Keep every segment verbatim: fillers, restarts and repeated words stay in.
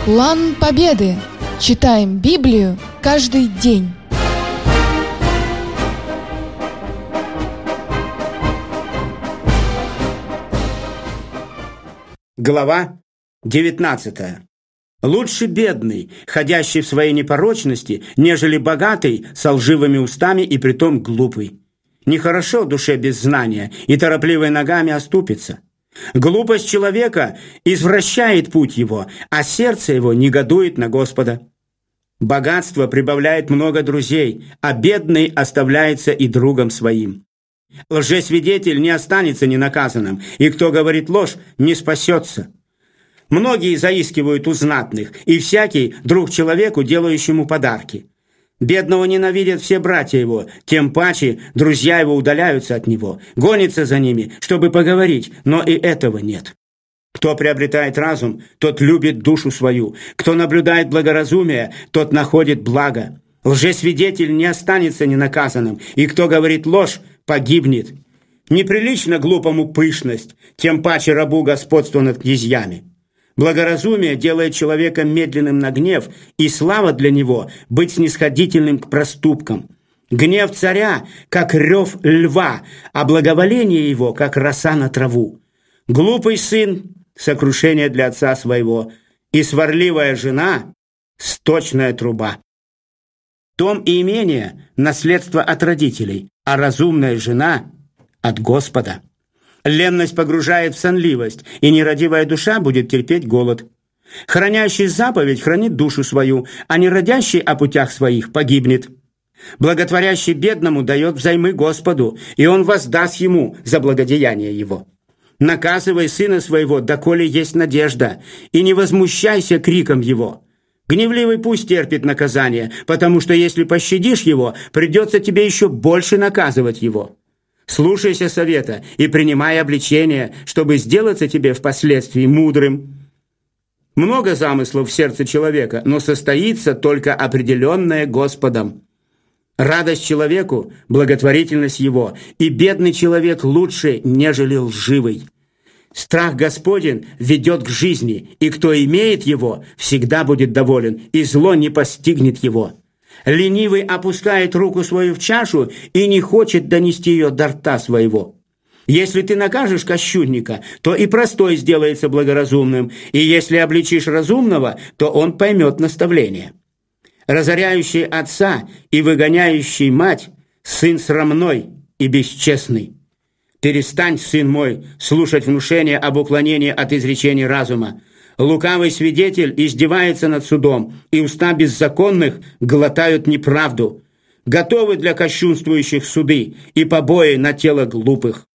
План Победы. Читаем Библию каждый день. Глава девятнадцатая. Лучше бедный, ходящий в своей непорочности, нежели богатый, со лживыми устами и притом глупый. Нехорошо душе без знания, и торопливой ногами оступится. Глупость человека извращает путь его, а сердце его негодует на Господа. Богатство прибавляет много друзей, а бедный оставляется и другом своим. Лжесвидетель не останется ненаказанным, и кто говорит ложь, не спасется. Многие заискивают у знатных, и всякий друг человеку, делающему подарки. Бедного ненавидят все братья его, тем паче друзья его удаляются от него, гонятся за ними, чтобы поговорить, но и этого нет. Кто приобретает разум, тот любит душу свою, кто наблюдает благоразумие, тот находит благо. Лжесвидетель не останется ненаказанным, и кто говорит ложь, погибнет. Неприлично глупому пышность, тем паче рабу господство над князьями. Благоразумие делает человека медленным на гнев, и слава для него – быть снисходительным к проступкам. Гнев царя, как рев льва, а благоволение его, как роса на траву. Глупый сын – сокрушение для отца своего, и сварливая жена – сточная труба. Дом и имение – наследство от родителей, а разумная жена – от Господа. Ленность погружает в сонливость, и нерадивая душа будет терпеть голод. Хранящий заповедь хранит душу свою, а нерадящий о путях своих погибнет. Благотворящий бедному дает взаймы Господу, и он воздаст ему за благодеяние его. Наказывай сына своего, доколе есть надежда, и не возмущайся криком его. Гневливый пусть терпит наказание, потому что если пощадишь его, придется тебе еще больше наказывать его. Слушайся совета и принимай обличение, чтобы сделаться тебе впоследствии мудрым. Много замыслов в сердце человека, но состоится только определенное Господом. Радость человеку – благотворительность его, и бедный человек лучше, нежели лживый. Страх Господень ведет к жизни, и кто имеет его, всегда будет доволен, и зло не постигнет его. Ленивый опускает руку свою в чашу и не хочет донести ее до рта своего. Если ты накажешь кощунника, то и простой сделается благоразумным, и если обличишь разумного, то он поймет наставление. Разоряющий отца и выгоняющий мать – сын срамной и бесчестный. Перестань, сын мой, слушать внушения об уклонении от изречений разума. Лукавый свидетель издевается над судом, и уста беззаконных глотают неправду. Готовы для кощунствующих суды и побои на тело глупых.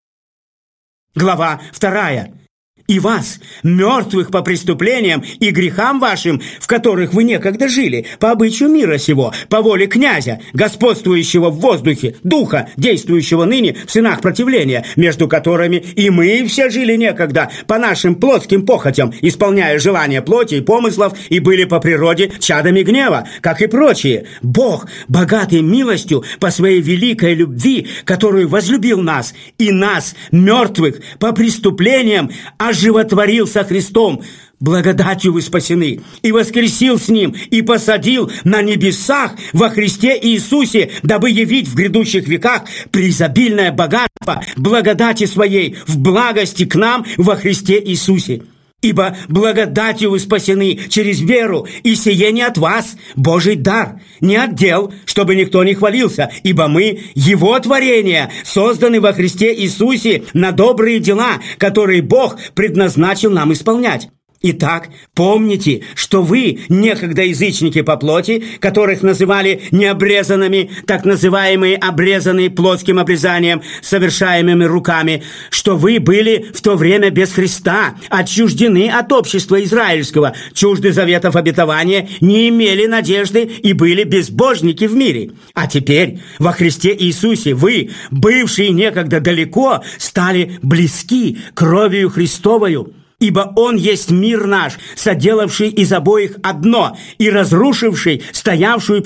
Глава вторая. И вас, мертвых по преступлениям и грехам вашим, в которых вы некогда жили, по обычаю мира сего, по воле князя, господствующего в воздухе, духа, действующего ныне в сынах противления, между которыми и мы все жили некогда, по нашим плотским похотям, исполняя желания плоти и помыслов, и были по природе чадами гнева, как и прочие. Бог, богатый милостью по своей великой любви, которую возлюбил нас, и нас, мертвых по преступлениям, оживотворил со Христом, благодатью вы спасены, и воскресил с Ним, и посадил на небесах во Христе Иисусе, дабы явить в грядущих веках преизобильное богатство благодати Своей в благости к нам во Христе Иисусе. Ибо благодатью вы спасены через веру, и сие не от вас, Божий дар, не от дел, чтобы никто не хвалился, ибо мы, Его творение, созданы во Христе Иисусе на добрые дела, которые Бог предназначил нам исполнять. Итак, помните, что вы, некогда язычники по плоти, которых называли необрезанными, так называемые обрезанные плотским обрезанием, совершаемыми руками, что вы были в то время без Христа, отчуждены от общества израильского, чужды заветов обетования, не имели надежды и были безбожники в мире. А теперь во Христе Иисусе вы, бывшие некогда далеко, стали близки кровью Христовою. Ибо Он есть мир наш, соделавший из обоих одно и разрушивший стоявшую